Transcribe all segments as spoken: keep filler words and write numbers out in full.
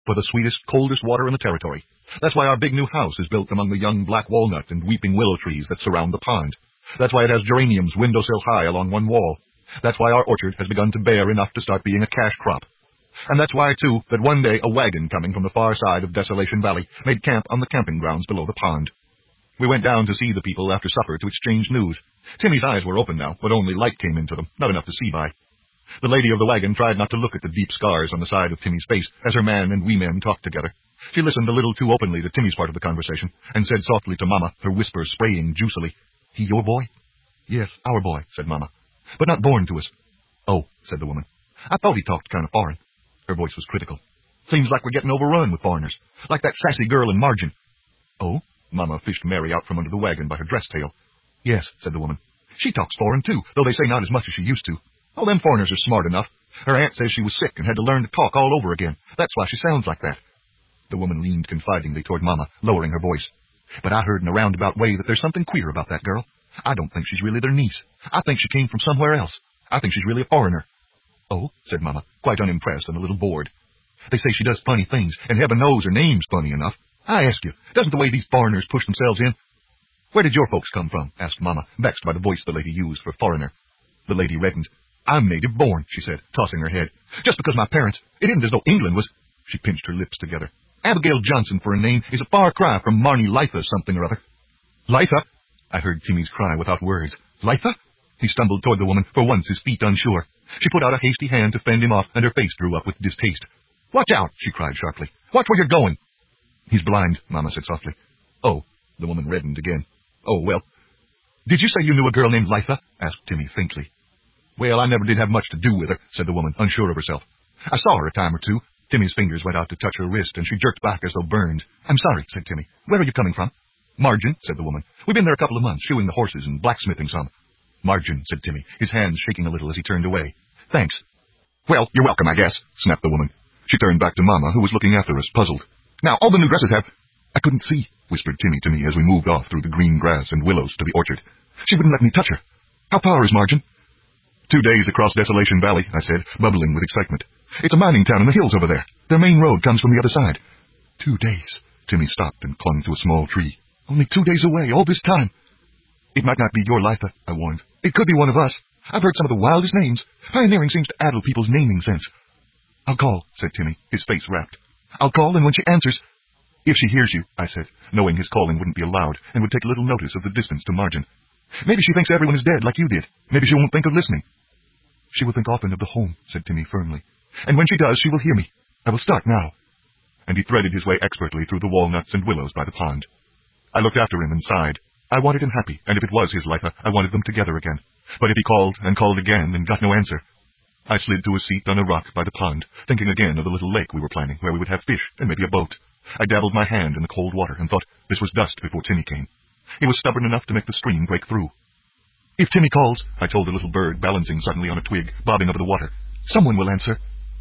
for the sweetest, coldest water in the territory. That's why our big new house is built among the young black walnut and weeping willow trees that surround the pond. That's why it has geraniums windowsill high along one wall. That's why our orchard has begun to bear enough to start being a cash crop. And that's why, too, that one day a wagon coming from the far side of Desolation Valley made camp on the camping grounds below the pond. We went down to see the people after supper to exchange news. Timmy's eyes were open now, but only light came into them, not enough to see by. The lady of the wagon tried not to look at the deep scars on the side of Timmy's face as her man and we men talked together. She listened a little too openly to Timmy's part of the conversation and said softly to Mama, her whisper spraying juicily, "He your boy?" "Yes, our boy," said Mama, "but not born to us." "Oh," said the woman. "I thought he talked kind of foreign." Her voice was critical. "Seems like we're getting overrun with foreigners, like that sassy girl in Margin." "Oh?" Mama fished Mary out from under the wagon by her dress tail. "Yes," said the woman. "She talks foreign, too, though they say not as much as she used to. All them foreigners are smart enough. Her aunt says she was sick and had to learn to talk all over again. That's why she sounds like that." The woman leaned confidingly toward Mama, lowering her voice. "But I heard in a roundabout way that there's something queer about that girl. I don't think she's really their niece. I think she came from somewhere else. I think she's really a foreigner." "Oh," said Mama, quite unimpressed and a little bored. "They say she does funny things, and heaven knows her name's funny enough. I ask you, doesn't the way these foreigners push themselves in?" "Where did your folks come from?" asked Mama, vexed by the voice the lady used for foreigner. The lady reddened. "I'm native born," she said, tossing her head. "Just because my parents, it isn't as though England was—" She pinched her lips together. "Abigail Johnson for a name is a far cry from Marnie Litha something or other." "Litha?" I heard Timmy's cry without words. "Litha?" He stumbled toward the woman, for once his feet unsure. She put out a hasty hand to fend him off, and her face drew up with distaste. "Watch out!" she cried sharply. "Watch where you're going!" "He's blind," Mama said softly. "Oh," the woman reddened again. "Oh, well." "Did you say you knew a girl named Litha?" asked Timmy faintly. "Well, I never did have much to do with her," said the woman, unsure of herself. "I saw her a time or two." Timmy's fingers went out to touch her wrist, and she jerked back as though burned. "I'm sorry," said Timmy. "Where are you coming from?" "Margin," said the woman. "We've been there a couple of months, shoeing the horses and blacksmithing some." "Margin," said Timmy, his hands shaking a little as he turned away. "Thanks." "Well, you're welcome, I guess," snapped the woman. She turned back to Mama, who was looking after us, puzzled. "Now, all the new dresses have—" "I couldn't see," whispered Timmy to me as we moved off through the green grass and willows to the orchard. "She wouldn't let me touch her. How far is Margin?" "Two days across Desolation Valley," I said, bubbling with excitement. "It's a mining town in the hills over there. Their main road comes from the other side." "Two days." Timmy stopped and clung to a small tree. "Only two days away, all this time." "It might not be your Litha," I warned. "It could be one of us. I've heard some of the wildest names. Pioneering seems to addle people's naming sense." "I'll call," said Timmy, his face rapt. "I'll call, and when she answers—" "If she hears you," I said, knowing his calling wouldn't be allowed, and would take little notice of the distance to Margin. "Maybe she thinks everyone is dead, like you did. Maybe she won't think of listening." "She will think often of the home," said Timmy firmly. "And when she does, she will hear me. I will start now." And he threaded his way expertly through the walnuts and willows by the pond. I looked after him and sighed. I wanted him happy, and if it was his Litha, I wanted them together again. But if he called and called again and got no answer, I slid to a seat on a rock by the pond, thinking again of the little lake we were planning, where we would have fish and maybe a boat. I dabbled my hand in the cold water and thought this was dust before Timmy came. He was stubborn enough to make the stream break through. "If Timmy calls," I told the little bird, balancing suddenly on a twig, bobbing over the water, "someone will answer."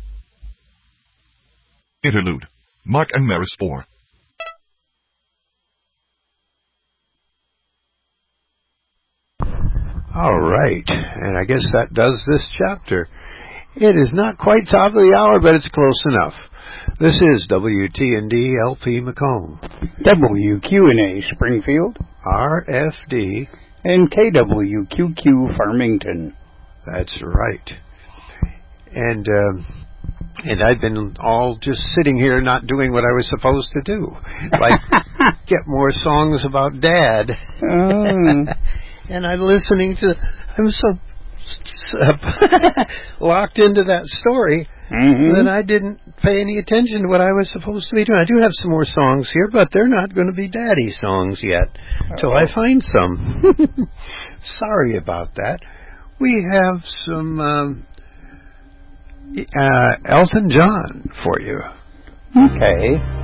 Interlude. Mark and Maris four. All right, and I guess that does this chapter. It is not quite top of the hour, but it's close enough. This is W T N D L P Macomb, W Q N A Springfield, R F D, and K W Q Q Farmington. That's right. And um, and I've been all just sitting here not doing what I was supposed to do, like get more songs about Dad. Oh. And I'm listening to, I'm so locked into that story mm-hmm. that I didn't pay any attention to what I was supposed to be doing. I do have some more songs here, but they're not going to be Daddy songs yet till I find some. Sorry about that. We have some um, uh, Elton John for you. Okay.